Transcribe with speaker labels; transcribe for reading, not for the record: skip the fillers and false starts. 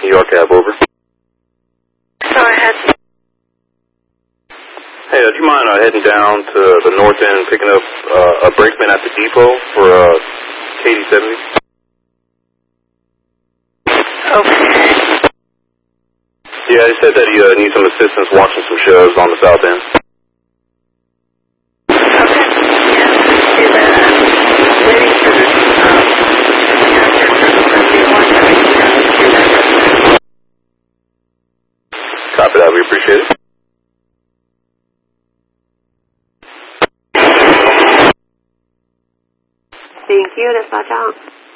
Speaker 1: New York cab, over.
Speaker 2: Go ahead.
Speaker 1: Hey, do you mind heading down to the north end and picking up a brakeman at the depot for KD70?
Speaker 2: Okay.
Speaker 1: Yeah, he said that he needs some assistance washing some shelves on the south end.
Speaker 2: Okay. Yeah, do that. Waiting for this,
Speaker 1: Copy that, we appreciate it.
Speaker 2: Thank you, dispatch out.